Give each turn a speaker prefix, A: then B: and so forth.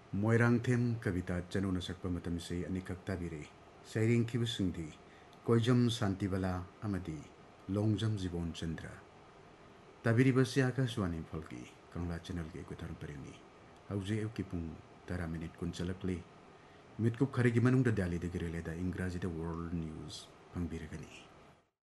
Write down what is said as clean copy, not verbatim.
A: मोइरांगथेम कविता चनुना सकपा मतम से अनिखक ताबिरे सैरिंग खिबुसिंगदी कोइजम शांतिबला अमदी लोंगजम जीवन चंद्र ताबिरिबसे आकाशवाणी फलकी कंगला चैनल के कुथारम परिनी हौजे एवकी पुंग 10 मिनिट कुन चलकले मितकुप खरेगी मनुंग दा दाली दगिरेलेदा इंग्राजी दा वर्ल्ड न्यूज फंगबिरगनी।